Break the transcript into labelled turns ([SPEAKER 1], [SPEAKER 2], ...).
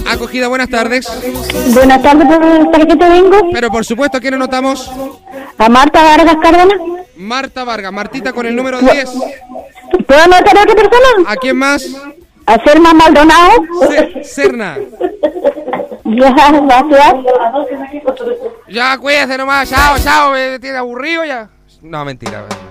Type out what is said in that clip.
[SPEAKER 1] Acogida, buenas tardes.
[SPEAKER 2] Buenas tardes, ¿para qué te vengo?
[SPEAKER 1] Pero por supuesto, ¿a quién anotamos?
[SPEAKER 2] A Marta Vargas Cárdenas.
[SPEAKER 1] Marta Vargas, Martita con el número 10.
[SPEAKER 2] ¿Puedo anotar a otra persona?
[SPEAKER 1] ¿A quién más?
[SPEAKER 2] A Selma Maldonado.
[SPEAKER 1] Serna.
[SPEAKER 2] Ya, gracias.
[SPEAKER 1] Ya, cuídate nomás, chao, me tiene aburrido ya. No, mentira.